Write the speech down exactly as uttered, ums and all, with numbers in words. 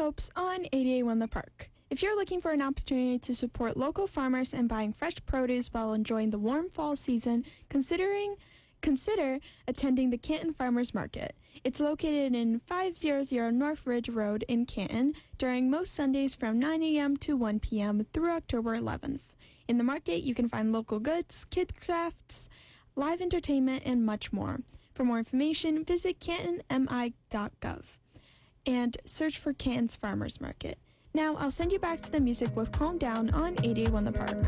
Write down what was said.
Hopes on eighty-eight point one The Park. If you're looking for an opportunity to support local farmers and buying fresh produce while enjoying the warm fall season, considering consider attending the Canton Farmers Market. It's located in five hundred North Ridge Road in Canton during most Sundays from nine a.m. to one p.m. through October eleventh. In the market, you can find local goods, kids crafts, live entertainment, and much more. For more information, visit canton m i dot gov and search for Canton's Farmers Market. Now, I'll send you back to the music with Calm Down on eighty-eight point one The Park.